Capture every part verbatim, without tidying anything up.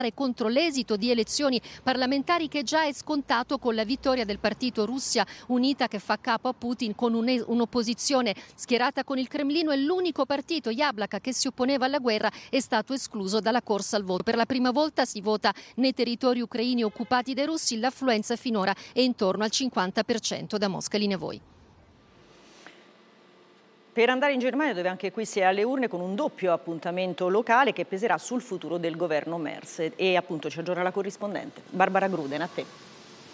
contro l'esito di elezioni parlamentari che già è scontato con la vittoria del partito Russia Unita, che fa capo a Putin con un'opposizione schierata con il Cremlino, e l'unico partito, Yablaka, che si opponeva alla guerra è stato escluso dalla corsa al voto. Per la prima volta si vota nei territori ucraini occupati dai russi, l'affluenza finora è intorno al cinquanta per cento. Da Mosca, linea a voi. Per andare in Germania, dove anche qui si è alle urne con un doppio appuntamento locale che peserà sul futuro del governo Merz. E appunto ci aggiorna la corrispondente Barbara Gruden, a te.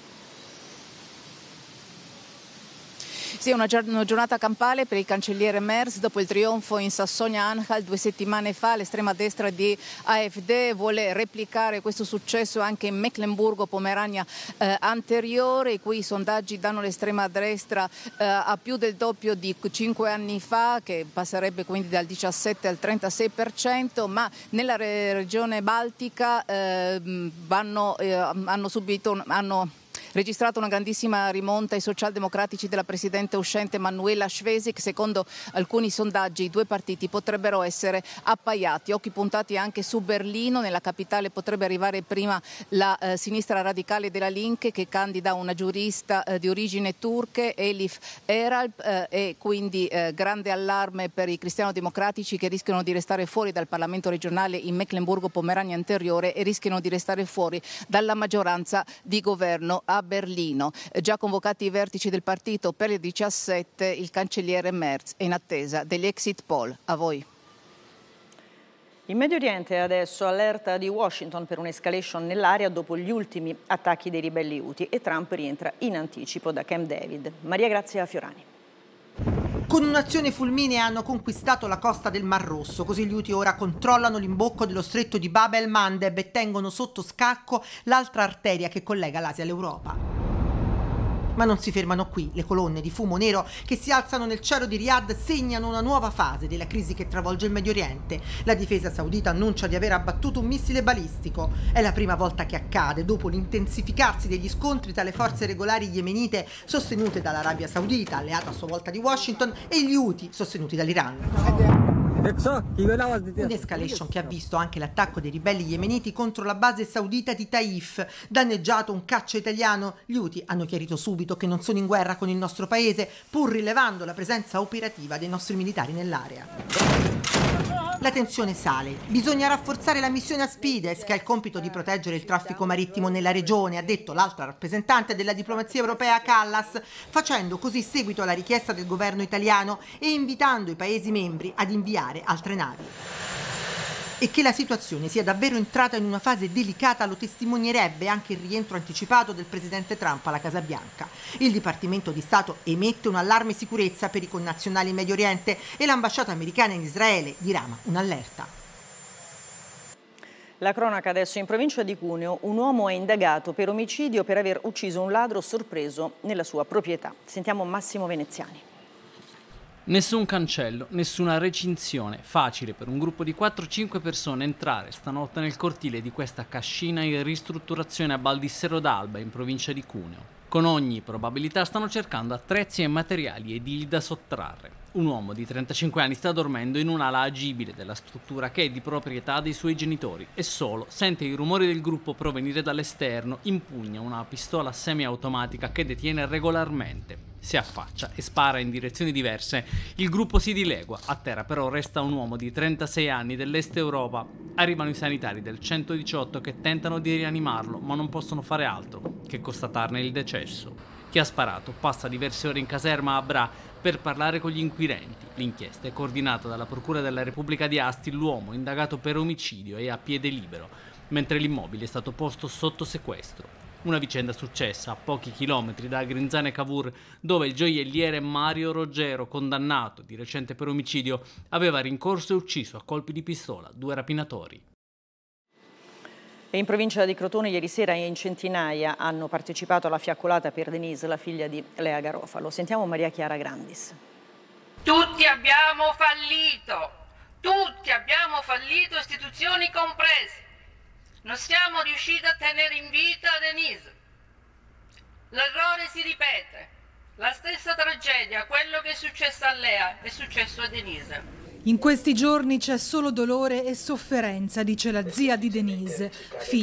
Sì, una giornata campale per il cancelliere Merz dopo il trionfo in Sassonia-Anhalt due settimane fa. L'estrema destra di AfD vuole replicare questo successo anche in Mecklenburgo-Pomerania eh, anteriore, i cui sondaggi danno l'estrema destra eh, a più del doppio di cinque anni fa, che passerebbe quindi dal diciassette al trentasei per cento, ma nella re- regione baltica eh, vanno, eh, hanno subito... Hanno registrato una grandissima rimonta i socialdemocratici della presidente uscente Manuela Schwesig. Secondo alcuni sondaggi i due partiti potrebbero essere appaiati. Occhi puntati anche su Berlino. Nella capitale potrebbe arrivare prima la eh, sinistra radicale della Linke, che candida una giurista eh, di origine turche, Elif Eralp, eh, e quindi eh, grande allarme per i cristiano-democratici, che rischiano di restare fuori dal Parlamento regionale in Mecklenburgo-Pomerania anteriore e rischiano di restare fuori dalla maggioranza di governo a Berlino. Già convocati i vertici del partito per le diciassette, il cancelliere Merz è in attesa degli exit poll. A voi. In Medio Oriente adesso allerta di Washington per un'escalation nell'area dopo gli ultimi attacchi dei ribelli Houthi, e Trump rientra in anticipo da Camp David. Maria Grazia Fiorani. Con un'azione fulminea hanno conquistato la costa del Mar Rosso, così gli Houthi ora controllano l'imbocco dello stretto di Bab el-Mandeb e tengono sotto scacco l'altra arteria che collega l'Asia all'Europa. Ma non si fermano qui. Le colonne di fumo nero che si alzano nel cielo di Riyadh segnano una nuova fase della crisi che travolge il Medio Oriente. La difesa saudita annuncia di aver abbattuto un missile balistico. È la prima volta che accade dopo l'intensificarsi degli scontri tra le forze regolari yemenite sostenute dall'Arabia Saudita, alleata a sua volta di Washington, e gli Houthi sostenuti dall'Iran. Un'escalation che ha visto anche l'attacco dei ribelli yemeniti contro la base saudita di Taif. Danneggiato un caccia italiano, gli Houthi hanno chiarito subito che non sono in guerra con il nostro paese, pur rilevando la presenza operativa dei nostri militari nell'area. La tensione sale. Bisogna rafforzare la missione Aspides, che ha il compito di proteggere il traffico marittimo nella regione, ha detto l'altra rappresentante della diplomazia europea Callas, facendo così seguito alla richiesta del governo italiano e invitando i Paesi membri ad inviare altre navi. E che la situazione sia davvero entrata in una fase delicata lo testimonierebbe anche il rientro anticipato del presidente Trump alla Casa Bianca. Il Dipartimento di Stato emette un allarme sicurezza per i connazionali in Medio Oriente e l'ambasciata americana in Israele dirama un'allerta. La cronaca adesso in provincia di Cuneo. Un uomo è indagato per omicidio per aver ucciso un ladro sorpreso nella sua proprietà. Sentiamo Massimo Veneziani. Nessun cancello, nessuna recinzione. Facile per un gruppo di quattro cinque persone entrare stanotte nel cortile di questa cascina in ristrutturazione a Baldissero d'Alba, in provincia di Cuneo. Con ogni probabilità stanno cercando attrezzi e materiali edili da sottrarre. Un uomo di trentacinque anni sta dormendo in un'ala agibile della struttura che è di proprietà dei suoi genitori e solo sente i rumori del gruppo provenire dall'esterno, impugna una pistola semiautomatica che detiene regolarmente. Si affaccia e spara in direzioni diverse. Il gruppo si dilegua. A terra però resta un uomo di trentasei anni dell'Est Europa. Arrivano i sanitari del centodiciotto che tentano di rianimarlo, ma non possono fare altro che constatarne il decesso. Chi ha sparato passa diverse ore in caserma a Bra per parlare con gli inquirenti. L'inchiesta è coordinata dalla Procura della Repubblica di Asti. L'uomo indagato per omicidio è a piede libero, mentre l'immobile è stato posto sotto sequestro. Una vicenda successa a pochi chilometri da Grinzane Cavour, dove il gioielliere Mario Roggero, condannato di recente per omicidio, aveva rincorso e ucciso a colpi di pistola due rapinatori. E in provincia di Crotone ieri sera in centinaia hanno partecipato alla fiaccolata per Denise, la figlia di Lea Garofalo. Sentiamo Maria Chiara Grandis. Tutti abbiamo fallito, tutti abbiamo fallito, istituzioni comprese. Non siamo riusciti a tenere in vita Denise. L'errore si ripete. La stessa tragedia, quello che è successo a Lea, è successo a Denise. In questi giorni c'è solo dolore e sofferenza, dice la zia di Denise, figlia